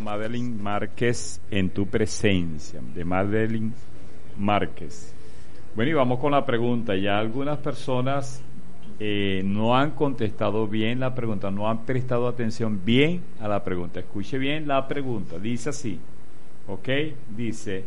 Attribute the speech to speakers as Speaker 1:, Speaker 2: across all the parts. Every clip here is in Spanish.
Speaker 1: Madeline Márquez, En tu presencia, de Madeline Márquez. Bueno, y vamos con la pregunta. Ya algunas personas no han contestado bien la pregunta, no han prestado atención bien a la pregunta. Escuche bien la pregunta. Dice así, ¿ok? Dice,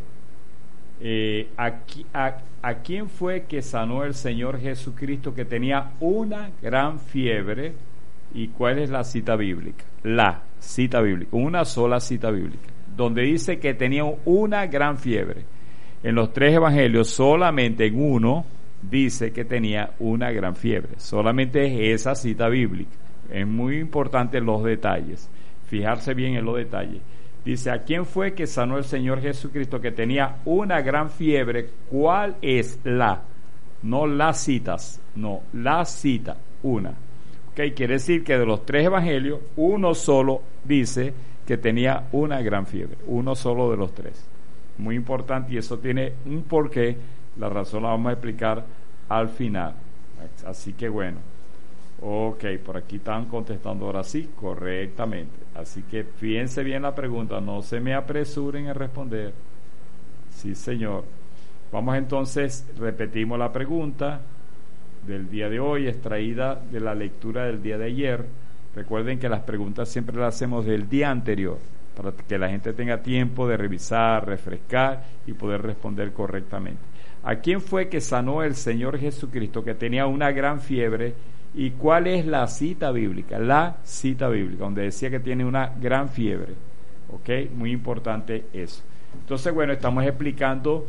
Speaker 1: ¿a quién fue que sanó el Señor Jesucristo que tenía una gran fiebre? ¿Y cuál es la cita bíblica? La cita bíblica, una sola cita bíblica, donde dice que tenía una gran fiebre. En los 3 evangelios, solamente en uno dice que tenía una gran fiebre. Solamente es esa cita bíblica. Es muy importante los detalles, fijarse bien en los detalles. Dice, ¿a quién fue que sanó el Señor Jesucristo que tenía una gran fiebre? ¿Cuál es la? No las citas, no, la cita, una. Okay, quiere decir que de los 3 evangelios, uno solo dice que tenía una gran fiebre, uno solo de los 3. Muy importante, y eso tiene un porqué, la razón la vamos a explicar al final. Así que bueno, ok, por aquí están contestando ahora sí, correctamente. Así que fíjense bien la pregunta, no se me apresuren a responder. Sí, señor. Vamos entonces, repetimos la pregunta del día de hoy, extraída de la lectura del día de ayer. Recuerden que las preguntas siempre las hacemos del día anterior, para que la gente tenga tiempo de revisar, refrescar y poder responder correctamente. ¿A quién fue que sanó el Señor Jesucristo que tenía una gran fiebre? ¿Y cuál es la cita bíblica? La cita bíblica, donde decía que tiene una gran fiebre. ¿Ok? Muy importante eso. Entonces, bueno, estamos explicando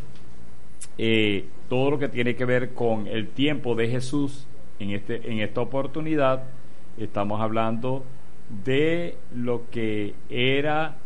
Speaker 1: todo lo que tiene que ver con el tiempo de Jesús en esta oportunidad. Estamos hablando de lo que era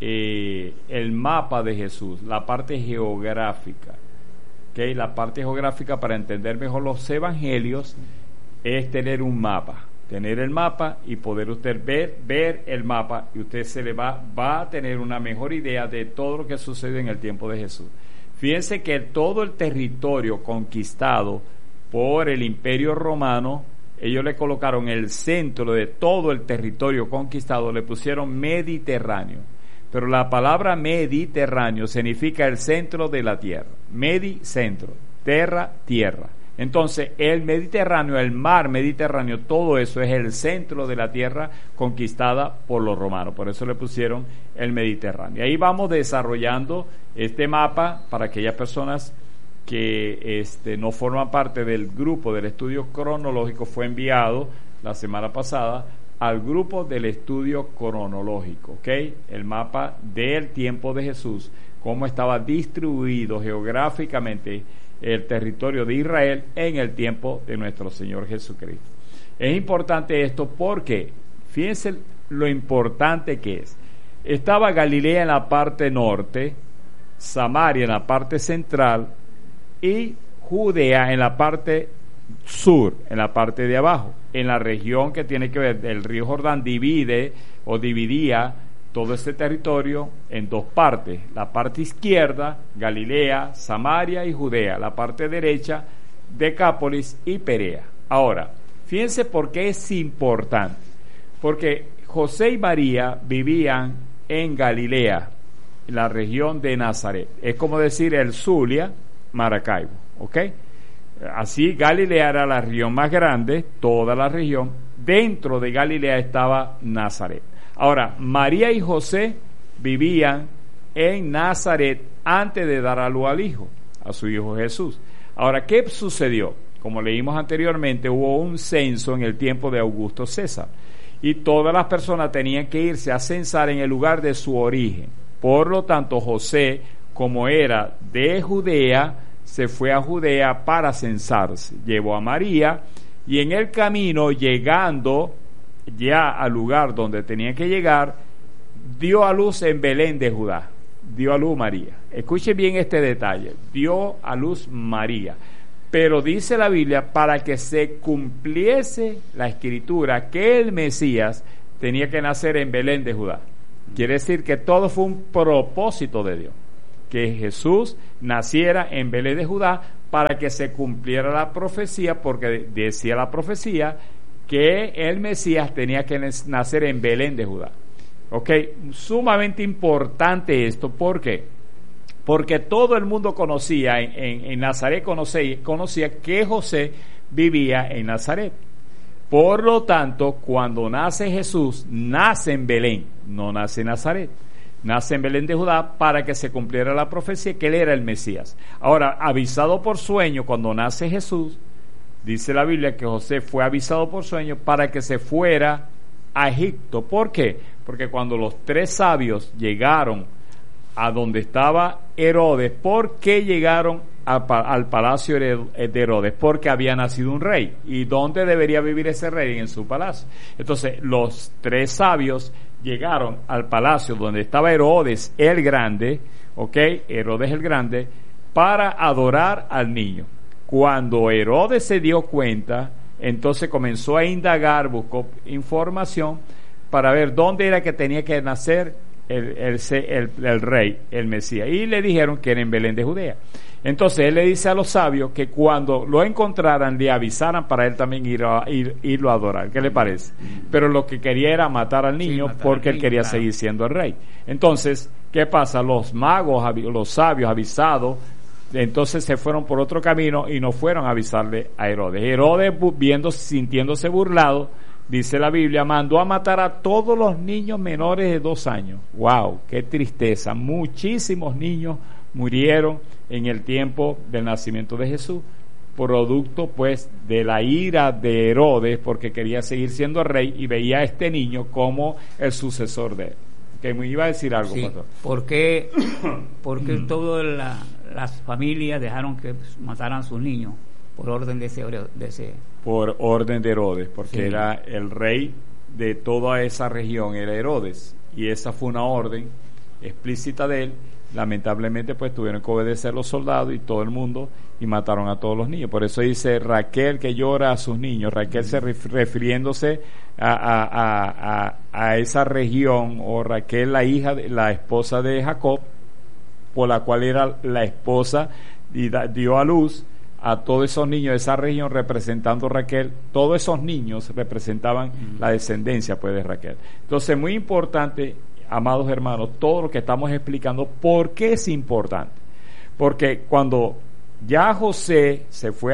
Speaker 1: el mapa de Jesús, la parte geográfica. ¿Okay? La parte geográfica, para entender mejor los evangelios, es tener un mapa, tener el mapa y poder usted ver el mapa, y usted se le va a tener una mejor idea de todo lo que sucede en el tiempo de Jesús. Fíjense que todo el territorio conquistado por el Imperio Romano, ellos le colocaron el centro de todo el territorio conquistado, le pusieron Mediterráneo. Pero la palabra Mediterráneo significa el centro de la tierra. Centro, terra, tierra. Entonces, el Mediterráneo, el mar Mediterráneo, todo eso es el centro de la tierra conquistada por los romanos. Por eso le pusieron el Mediterráneo. Y ahí vamos desarrollando este mapa para aquellas personas que no forman parte del grupo del estudio cronológico. Fue enviado la semana pasada al grupo del estudio cronológico, ¿ok? El mapa del tiempo de Jesús, cómo estaba distribuido geográficamente el territorio de Israel en el tiempo de nuestro Señor Jesucristo. Es importante esto porque, fíjense lo importante que es. Estaba Galilea en la parte norte, Samaria en la parte central y Judea en la parte sur, en la parte de abajo, en la región que tiene que ver, el río Jordán dividía todo este territorio en 2 partes, la parte izquierda, Galilea, Samaria y Judea, la parte derecha, Decápolis y Perea. Ahora, fíjense por qué es importante, porque José y María vivían en Galilea, en la región de Nazaret, es como decir el Zulia, Maracaibo, ¿ok? Así Galilea era la región más grande, toda la región. Dentro de Galilea estaba Nazaret. Ahora, María y José vivían en Nazaret antes de dar a luz al hijo, a su hijo Jesús. Ahora, ¿qué sucedió? Como leímos anteriormente, hubo un censo en el tiempo de Augusto César y todas las personas tenían que irse a censar en el lugar de su origen. Por lo tanto, José, como era de Judea, se fue a Judea para censarse. Llevó a María y en el camino, llegando ya al lugar donde tenía que llegar, dio a luz en Belén de Judá. Dio a luz María. Escuche bien este detalle. Dio a luz María. Pero dice la Biblia, para que se cumpliese la escritura que el Mesías tenía que nacer en Belén de Judá. Quiere decir que todo fue un propósito de Dios, que Jesús naciera en Belén de Judá para que se cumpliera la profecía, porque decía la profecía que el Mesías tenía que nacer en Belén de Judá. Ok, sumamente importante esto. ¿Por qué? Porque todo el mundo conocía, en Nazaret conocía que José vivía en Nazaret. Por lo tanto, cuando nace Jesús, nace en Belén, no nace en Nazaret. Nace en Belén de Judá para que se cumpliera la profecía que él era el Mesías. Ahora, avisado por sueño, cuando nace Jesús, dice la Biblia que José fue avisado por sueño para que se fuera a Egipto. ¿Por qué? Porque cuando los 3 sabios llegaron a donde estaba Herodes, ¿por qué llegaron al palacio de Herodes? Porque había nacido un rey. ¿Y dónde debería vivir ese rey? En su palacio. Entonces, los 3 sabios llegaron al palacio donde estaba Herodes el Grande, ¿ok? Herodes el Grande, para adorar al niño. Cuando Herodes se dio cuenta, entonces comenzó a indagar, buscó información para ver dónde era que tenía que nacer el rey, el Mesías. Y le dijeron que era en Belén de Judea. Entonces él le dice a los sabios que cuando lo encontraran le avisaran para él también irlo a adorar. ¿Qué le parece? Pero lo que quería era matar al niño, sí, porque él quería seguir siendo el rey. Entonces, ¿qué pasa? Los magos, los sabios avisados, entonces se fueron por otro camino y no fueron a avisarle a Herodes. Herodes, sintiéndose burlado, dice la Biblia, mandó a matar a todos los niños menores de 2 años. ¡Wow! ¡Qué tristeza! Muchísimos niños murieron en el tiempo del nacimiento de Jesús, producto pues de la ira de Herodes, porque quería seguir siendo rey y veía a este niño como el sucesor de él. Que me iba a decir algo,
Speaker 2: sí,
Speaker 1: pastor.
Speaker 2: ¿Por qué todas las familias dejaron que mataran a sus niños? Por orden de ese
Speaker 1: Por orden de Herodes, porque
Speaker 2: sí,
Speaker 1: era el rey de toda esa región, era Herodes, y esa fue una orden explícita de él. Lamentablemente pues tuvieron que obedecer los soldados y todo el mundo, y mataron a todos los niños. Por eso dice Raquel que llora a sus niños. Raquel se refiriéndose a esa región, o Raquel la esposa de Jacob, por la cual era la esposa, y dio a luz a todos esos niños de esa región, representando Raquel. Todos esos niños representaban la descendencia pues de Raquel. Entonces, muy importante, amados hermanos, todo lo que estamos explicando. ¿Por qué es importante? Porque cuando ya José se fue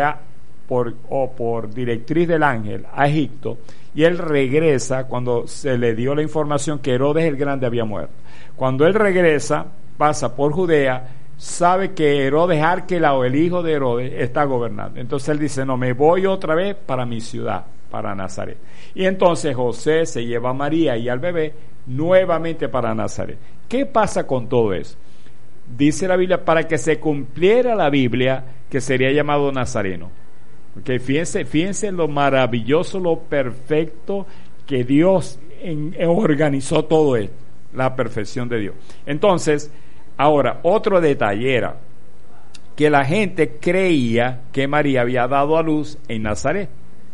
Speaker 1: por directriz del ángel a Egipto, y él regresa cuando se le dio la información que Herodes el Grande había muerto. Cuando él regresa, pasa por Judea, sabe que Herodes Arquelao, el hijo de Herodes, está gobernando. Entonces él dice, no, me voy otra vez para mi ciudad, para Nazaret. Y entonces José se lleva a María y al bebé nuevamente para Nazaret. ¿Qué pasa con todo eso? Dice la Biblia, para que se cumpliera la Biblia, que sería llamado nazareno. Okay, fíjense lo maravilloso, lo perfecto que Dios organizó todo esto, la perfección de Dios. Entonces, ahora, otro detalle era que la gente creía que María había dado a luz en Nazaret.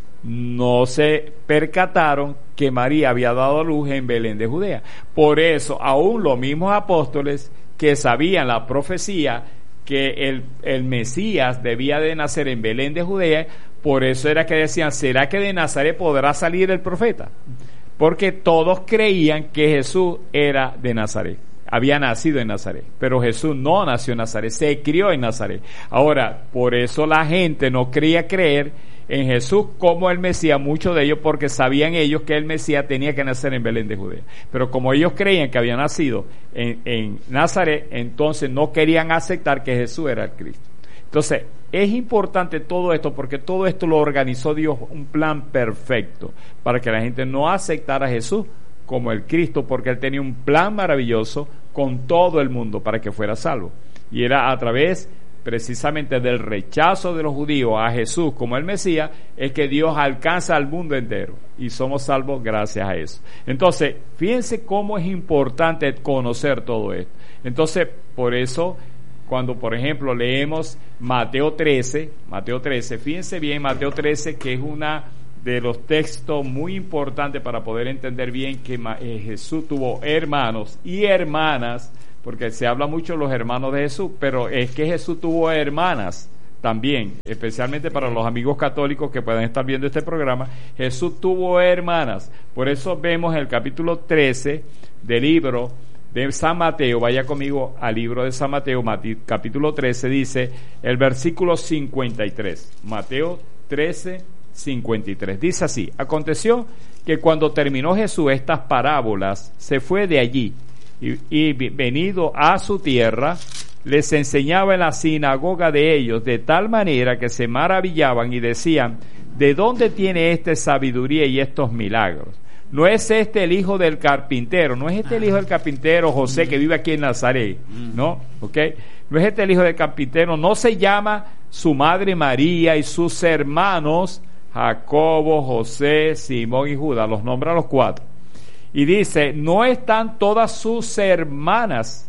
Speaker 1: No se percataron que María había dado a luz en Belén de Judea. Por eso, aún los mismos apóstoles que sabían la profecía que el Mesías debía de nacer en Belén de Judea, por eso era que decían, ¿será que de Nazaret podrá salir el profeta? Porque todos creían que Jesús era de Nazaret, había nacido en Nazaret, pero Jesús no nació en Nazaret, se crió en Nazaret. Ahora, por eso la gente no quería creer en Jesús como el Mesías, muchos de ellos, porque sabían ellos que el Mesías tenía que nacer en Belén de Judea. Pero como ellos creían que había nacido en Nazaret, entonces no querían aceptar que Jesús era el Cristo. Entonces, es importante todo esto, porque todo esto lo organizó Dios, un plan perfecto, para que la gente no aceptara a Jesús como el Cristo, porque Él tenía un plan maravilloso con todo el mundo para que fuera salvo. Y era a través precisamente del rechazo de los judíos a Jesús como el Mesías, es que Dios alcanza al mundo entero y somos salvos gracias a eso. Entonces, fíjense cómo es importante conocer todo esto. Entonces, por eso, cuando por ejemplo leemos Mateo 13, fíjense bien, Mateo 13, que es una de los textos muy importantes para poder entender bien que Jesús tuvo hermanos y hermanas, porque se habla mucho de los hermanos de Jesús, pero es que Jesús tuvo hermanas también, especialmente para los amigos católicos que puedan estar viendo este programa, Jesús tuvo hermanas. Por eso vemos en el capítulo 13 del libro de San Mateo, vaya conmigo al libro de San Mateo, capítulo 13, dice el versículo 53, Mateo 13, 53, dice así: aconteció que cuando terminó Jesús estas parábolas, se fue de allí y venido a su tierra, les enseñaba en la sinagoga de ellos, de tal manera que se maravillaban y decían: ¿de dónde tiene este sabiduría y estos milagros? ¿No es este el hijo del carpintero? ¿No es este el hijo del carpintero José que vive aquí en Nazaret? ¿No? ¿Ok? ¿No es este el hijo del carpintero? ¿No se llama su madre María y sus hermanos Jacobo, José, Simón y Judas? Los nombra a los 4. Y dice: ¿no están todas sus hermanas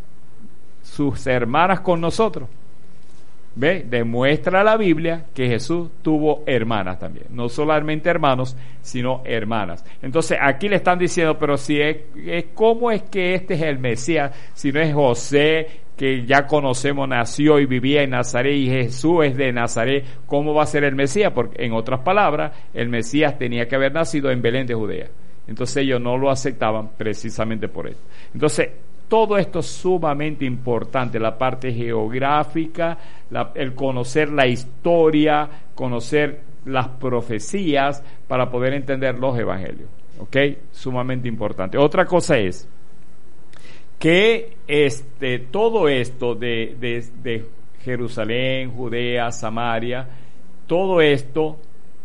Speaker 1: con nosotros? ¿Ve? Demuestra la Biblia que Jesús tuvo hermanas también, no solamente hermanos, sino hermanas. Entonces aquí le están diciendo, pero si es ¿cómo es que este es el Mesías? Si no es José, que ya conocemos, nació y vivía en Nazaret, y Jesús es de Nazaret, ¿cómo va a ser el Mesías? Porque, en otras palabras, el Mesías tenía que haber nacido en Belén de Judea. Entonces ellos no lo aceptaban precisamente por esto. Entonces, todo esto es sumamente importante, la parte geográfica, el conocer la historia, conocer las profecías para poder entender los evangelios. ¿Ok? Sumamente importante. Otra cosa es que todo esto de Jerusalén, Judea, Samaria, todo esto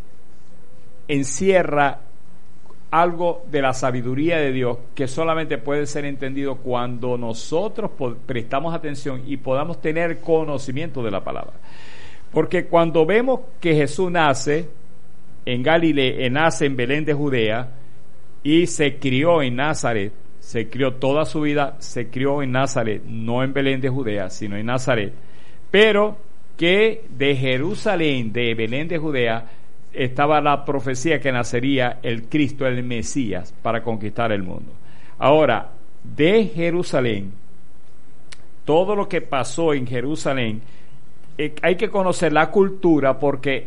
Speaker 1: encierra algo de la sabiduría de Dios que solamente puede ser entendido cuando nosotros prestamos atención y podamos tener conocimiento de la palabra. Porque cuando vemos que Jesús nace en Galilea, nace en Belén de Judea y se crió en Nazaret, se crió toda su vida, se crió en Nazaret, no en Belén de Judea, sino en Nazaret, pero que de Jerusalén, de Belén de Judea, estaba la profecía que nacería el Cristo, el Mesías, para conquistar el mundo. Ahora, de Jerusalén, todo lo que pasó en Jerusalén, hay que conocer la cultura, porque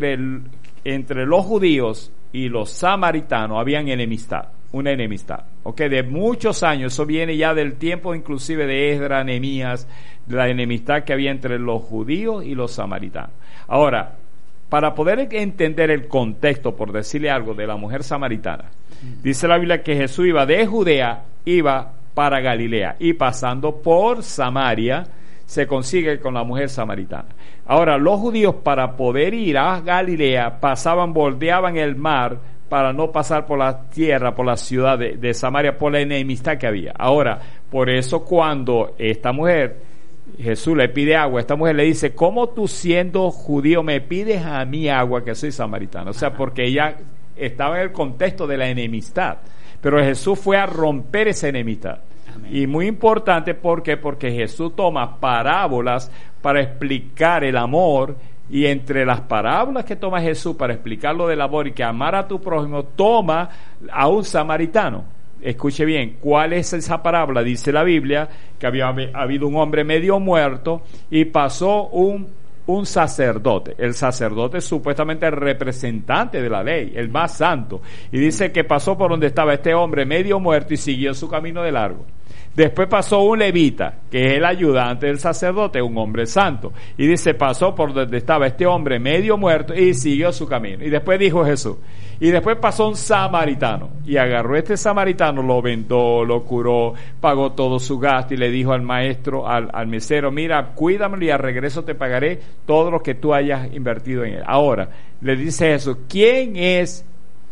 Speaker 1: entre los judíos y los samaritanos habían una enemistad, ¿ok? De muchos años. Eso viene ya del tiempo inclusive de Esdras, Nehemías, la enemistad que había entre los judíos y los samaritanos. Ahora, para poder entender el contexto, por decirle algo, de la mujer samaritana, dice la Biblia que Jesús iba de Judea, iba para Galilea, y pasando por Samaria, se consigue con la mujer samaritana. Ahora, los judíos, para poder ir a Galilea, bordeaban el mar para no pasar por la tierra, por la ciudad de Samaria, por la enemistad que había. Ahora, por eso cuando esta mujer, Jesús le pide agua, esta mujer le dice: ¿cómo tú, siendo judío, me pides a mí agua, que soy samaritana? O sea, porque ella estaba en el contexto de la enemistad, pero Jesús fue a romper esa enemistad. Amén. Y muy importante, ¿por qué? Porque Jesús toma parábolas para explicar el amor, y entre las parábolas que toma Jesús para explicar lo del amor y que amar a tu prójimo, toma a un samaritano. Escuche bien, ¿cuál es esa parábola? Dice la Biblia que había habido un hombre medio muerto y pasó un sacerdote. El sacerdote es supuestamente el representante de la ley, el más santo. Y dice que pasó por donde estaba este hombre medio muerto y siguió su camino de largo. Después pasó un levita, que es el ayudante del sacerdote, un hombre santo. Y dice, pasó por donde estaba este hombre medio muerto y siguió su camino. Y después dijo Jesús. Y después pasó un samaritano. Y agarró este samaritano, lo vendó, lo curó, pagó todo su gasto y le dijo al maestro, al mesero: mira, cuídamelo y al regreso te pagaré todo lo que tú hayas invertido en él. Ahora, le dice Jesús: ¿quién es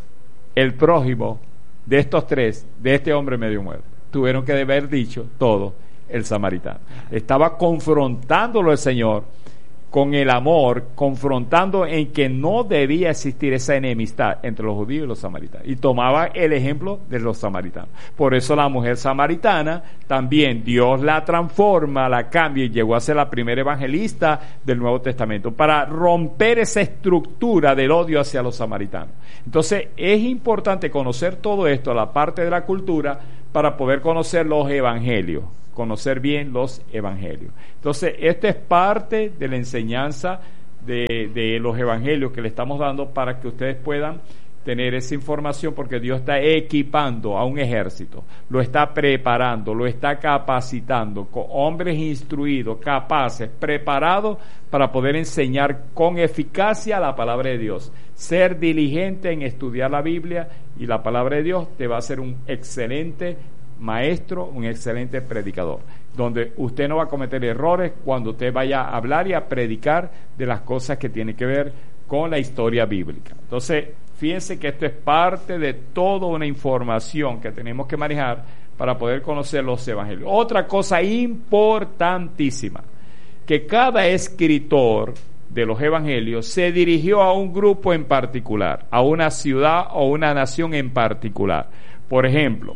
Speaker 1: el prójimo de estos tres, de este hombre medio muerto? Tuvieron que haber dicho todo el samaritano. Estaba confrontándolo el Señor con el amor, confrontando en que no debía existir esa enemistad entre los judíos y los samaritanos. Y tomaba el ejemplo de los samaritanos. Por eso la mujer samaritana también Dios la transforma, la cambia y llegó a ser la primera evangelista del Nuevo Testamento, para romper esa estructura del odio hacia los samaritanos. Entonces es importante conocer todo esto, la parte de la cultura, para poder conocer los evangelios. conocer bien los evangelios. Entonces, esta es parte de la enseñanza de los evangelios que le estamos dando para que ustedes puedan tener esa información, porque Dios está equipando a un ejército, lo está preparando, lo está capacitando con hombres instruidos, capaces, preparados para poder enseñar con eficacia la palabra de Dios. Ser diligente en estudiar la Biblia y la palabra de Dios te va a hacer un excelente maestro, un excelente predicador, donde usted no va a cometer errores cuando usted vaya a hablar y a predicar de las cosas que tienen que ver con la historia bíblica. Entonces, fíjense que esto es parte de toda una información que tenemos que manejar para poder conocer los evangelios. Otra cosa importantísima, que cada escritor de los evangelios se dirigió a un grupo en particular, a una ciudad o una nación en particular. Por ejemplo,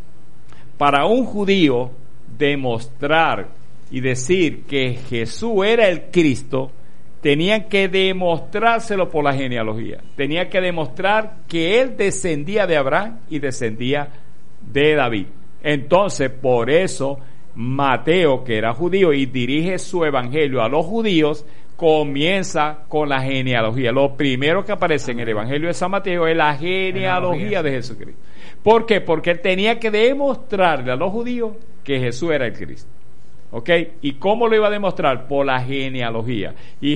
Speaker 1: para un judío demostrar y decir que Jesús era el Cristo, tenían que demostrárselo por la genealogía. Tenían que demostrar que él descendía de Abraham y descendía de David. Entonces, por eso, Mateo, que era judío y dirige su evangelio a los judíos, comienza con la genealogía. Lo primero que aparece en el evangelio de San Mateo es la genealogía de Jesucristo. ¿Por qué? Porque él tenía que demostrarle a los judíos que Jesús era el Cristo. ¿Ok? ¿Y cómo lo iba a demostrar? Por la genealogía.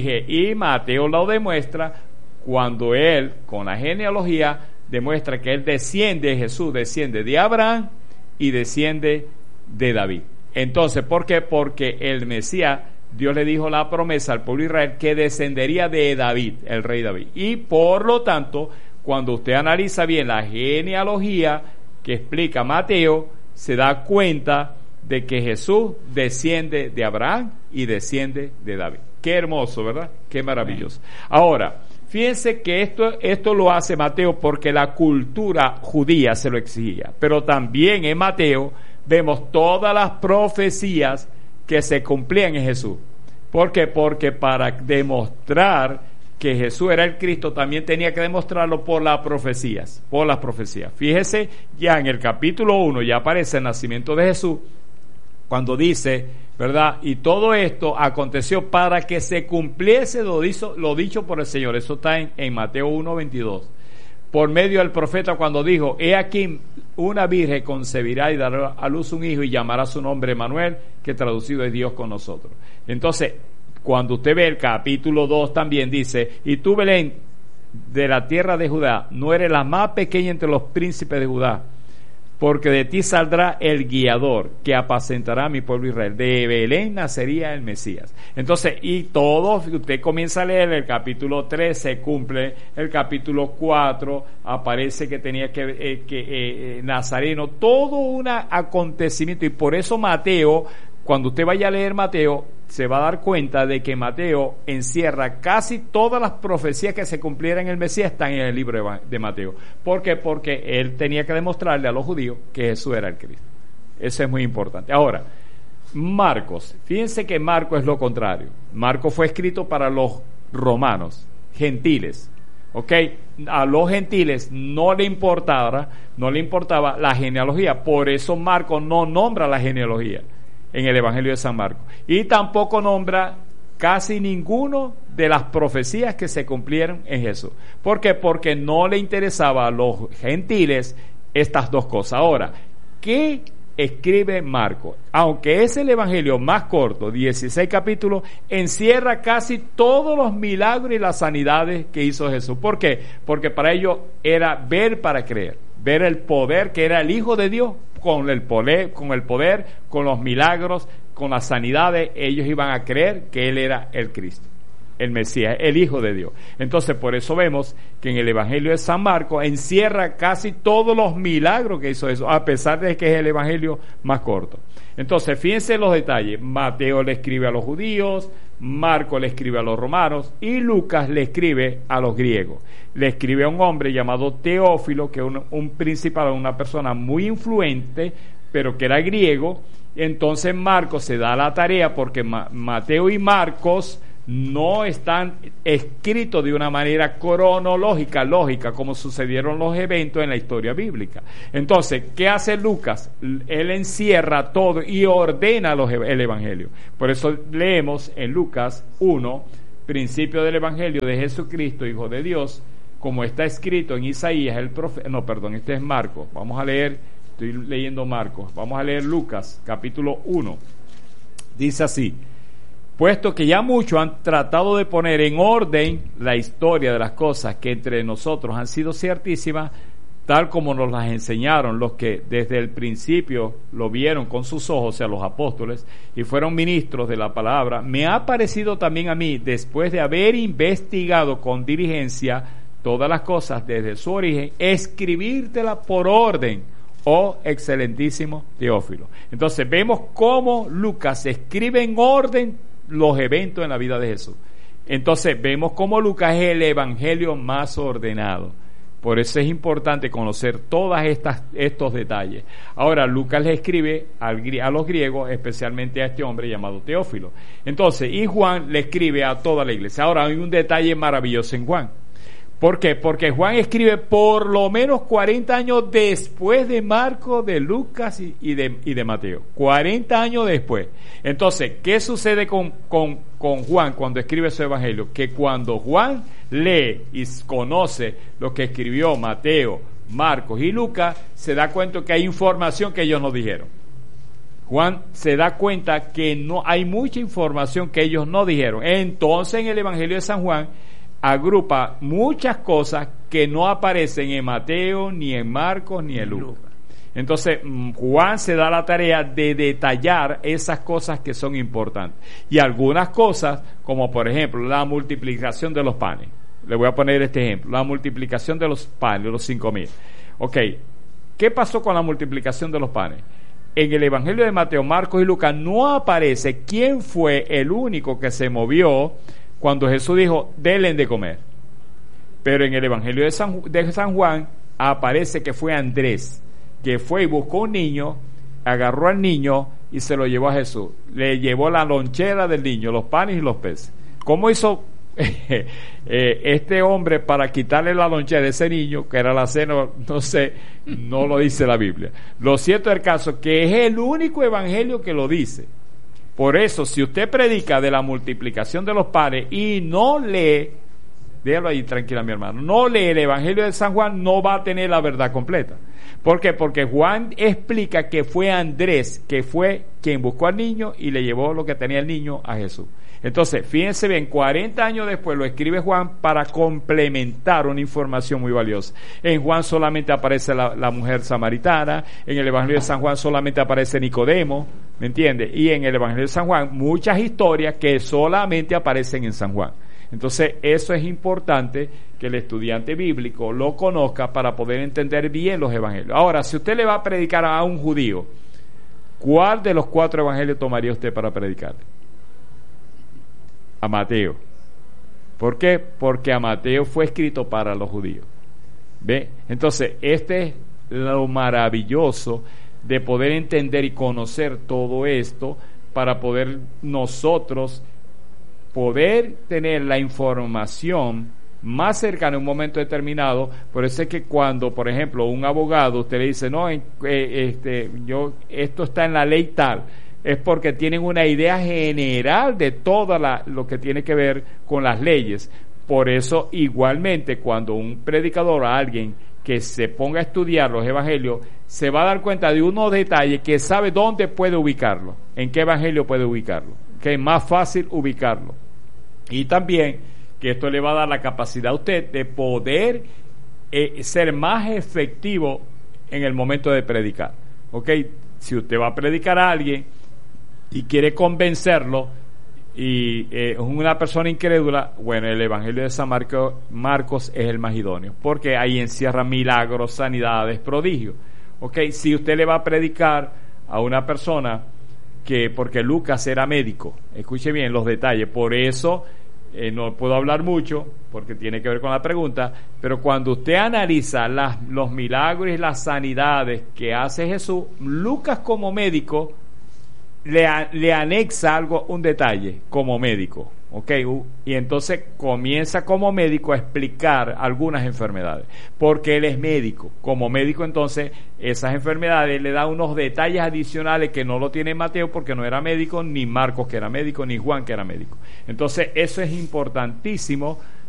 Speaker 1: Y Mateo lo demuestra cuando él, con la genealogía, demuestra que él desciende, Jesús desciende de Abraham y desciende de David. Entonces, ¿por qué? Porque el Mesías, Dios le dijo la promesa al pueblo de Israel que descendería de David, el rey David. Y por lo tanto, cuando usted analiza bien la genealogía que explica Mateo, se da cuenta de que Jesús desciende de Abraham y desciende de David. Qué hermoso, ¿verdad? Qué maravilloso. Ahora, fíjense que esto lo hace Mateo porque la cultura judía se lo exigía. Pero también en Mateo vemos todas las profecías que se cumplían en Jesús. ¿Por qué? Porque para demostrar que Jesús era el Cristo, también tenía que demostrarlo por las profecías. Por las profecías. Fíjese, ya en el capítulo 1 ya aparece el nacimiento de Jesús, cuando dice, ¿verdad? Y todo esto aconteció para que se cumpliese lo dicho por el Señor. Eso está en Mateo 1:22. Por medio del profeta, cuando dijo, he aquí una virgen concebirá y dará a luz un hijo y llamará su nombre Emmanuel, que traducido es Dios con nosotros. Entonces, cuando usted ve el capítulo 2 también dice, y tú, Belén, de la tierra de Judá, no eres la más pequeña entre los príncipes de Judá, porque de ti saldrá el guiador que apacentará a mi pueblo Israel. De Belén nacería el Mesías. Entonces, y todo, usted comienza a leer el capítulo 3, se cumple, el capítulo 4, aparece que tenía que Nazareno, todo un acontecimiento. Y por eso Mateo, cuando usted vaya a leer Mateo, se va a dar cuenta de que Mateo encierra casi todas las profecías que se cumplieran en el Mesías están en el libro de Mateo. ¿Por qué? Porque él tenía que demostrarle a los judíos que Jesús era el Cristo. Eso es muy importante. Ahora, Marcos. Fíjense que Marcos es lo contrario. Marcos fue escrito para los romanos, gentiles. ¿Ok? A los gentiles no le importaba la genealogía. Por eso Marcos no nombra la genealogía en el Evangelio de San Marcos. Y tampoco nombra casi ninguno de las profecías que se cumplieron en Jesús. ¿Por qué? Porque no le interesaba a los gentiles estas dos cosas. Ahora, ¿qué escribe Marcos? Aunque es el Evangelio más corto, 16 capítulos, encierra casi todos los milagros y las sanidades que hizo Jesús. ¿Por qué? Porque para ellos era ver para creer, ver el poder que era el Hijo de Dios. Con el poder, con los milagros, con las sanidades, ellos iban a creer que Él era el Cristo, el Mesías, el Hijo de Dios. Entonces, por eso vemos que en el Evangelio de San Marcos encierra casi todos los milagros que hizo Jesús, a pesar de que es el Evangelio más corto. Entonces, fíjense los detalles. Mateo le escribe a los judíos, Marcos le escribe a los romanos y Lucas le escribe a los griegos. Le escribe a un hombre llamado Teófilo, que es un principal, una persona muy influente, pero que era griego. Entonces Marcos se da la tarea, porque Mateo y Marcos no están escritos de una manera cronológica, lógica, como sucedieron los eventos en la historia bíblica. Entonces, ¿qué hace Lucas? Él encierra todo y ordena el Evangelio. Por eso leemos en Lucas 1, principio del Evangelio de Jesucristo, Hijo de Dios, como está escrito en Isaías, el profeta. No, perdón, este es Marcos. Vamos a leer, estoy leyendo Marcos. Vamos a leer Lucas, capítulo 1. Dice así: puesto que ya muchos han tratado de poner en orden la historia de las cosas que entre nosotros han sido ciertísimas, tal como nos las enseñaron los que desde el principio lo vieron con sus ojos, o sea, los apóstoles, y fueron ministros de la palabra, me ha parecido también a mí, después de haber investigado con diligencia todas las cosas desde su origen, escribírtela por orden, oh excelentísimo Teófilo. Entonces vemos cómo Lucas escribe en orden los eventos en la vida de Jesús. Entonces vemos cómo Lucas es el evangelio más ordenado. Por eso es importante conocer todos estos detalles. Ahora, Lucas le escribe a los griegos, especialmente a este hombre llamado Teófilo. Entonces, y Juan le escribe a toda la iglesia. Ahora, hay un detalle maravilloso en Juan. ¿Por qué? Porque Juan escribe por lo menos 40 años después de Marcos, de Lucas y de Mateo. 40 años después. Entonces, ¿qué sucede con Juan cuando escribe su evangelio? Que cuando Juan lee y conoce lo que escribió Mateo, Marcos y Lucas, se da cuenta que hay información que ellos no dijeron. Juan se da cuenta que no hay mucha información que ellos no dijeron. Entonces, en el evangelio de San Juan agrupa muchas cosas que no aparecen en Mateo, ni en Marcos, ni en Lucas. Entonces, Juan se da la tarea de detallar esas cosas que son importantes. Y algunas cosas, como por ejemplo, la multiplicación de los panes. Le voy a poner este ejemplo. La multiplicación de los panes, los 5,000. Ok, ¿qué pasó con la multiplicación de los panes? En el Evangelio de Mateo, Marcos y Lucas no aparece quién fue el único que se movió cuando Jesús dijo, denle de comer. Pero en el Evangelio de San Juan aparece que fue Andrés, que fue y buscó un niño, agarró al niño y se lo llevó a Jesús. Le llevó la lonchera del niño, los panes y los peces. ¿Cómo hizo este hombre para quitarle la lonchera de ese niño, que era la cena? No sé, no lo dice la Biblia. Lo cierto del caso es que es el único evangelio que lo dice. Por eso, si usted predica de la multiplicación de los panes y no lee, déjalo ahí tranquila mi hermano, no lee el Evangelio de San Juan, no va a tener la verdad completa. ¿Por qué? Porque Juan explica que fue Andrés, que fue quien buscó al niño y le llevó lo que tenía el niño a Jesús. Entonces, fíjense bien, 40 años después lo escribe Juan para complementar una información muy valiosa. En Juan solamente aparece la mujer samaritana, en el Evangelio de San Juan solamente aparece Nicodemo, ¿me entiende? Y en el Evangelio de San Juan muchas historias que solamente aparecen en San Juan. Entonces, eso es importante que el estudiante bíblico lo conozca para poder entender bien los evangelios. Ahora, si usted le va a predicar a un judío, ¿cuál de los 4 evangelios tomaría usted para predicarle? A Mateo. ¿Por qué? Porque a Mateo fue escrito para los judíos. ¿Ve? Entonces, este es lo maravilloso de poder entender y conocer todo esto para poder nosotros poder tener la información más cercana en un momento determinado. Por eso es que cuando, por ejemplo, un abogado usted le dice, no, esto está en la ley tal, es porque tienen una idea general de todo lo que tiene que ver con las leyes. Por eso, igualmente, cuando un predicador a alguien que se ponga a estudiar los evangelios, se va a dar cuenta de unos detalles que sabe dónde puede ubicarlo, en qué evangelio puede ubicarlo, que es más fácil ubicarlo. Y también que esto le va a dar la capacidad a usted de poder ser más efectivo en el momento de predicar. ¿Ok? Si usted va a predicar a alguien y quiere convencerlo y es una persona incrédula, bueno, el Evangelio de San Marcos es el más idóneo, porque ahí encierra milagros, sanidades, prodigios. ¿Ok? Si usted le va a predicar a una persona porque Lucas era médico, escuche bien los detalles, por eso no puedo hablar mucho porque tiene que ver con la pregunta, pero cuando usted analiza los milagros y las sanidades que hace Jesús, Lucas como médico le anexa un detalle como médico. ¿ok? Y entonces comienza como médico a explicar algunas enfermedades, porque él es médico. Como médico, entonces, esas enfermedades le da unos detalles adicionales que no lo tiene Mateo, porque no era médico, ni Marcos, que era médico, ni Juan, que era médico. Entonces, eso es importantísimo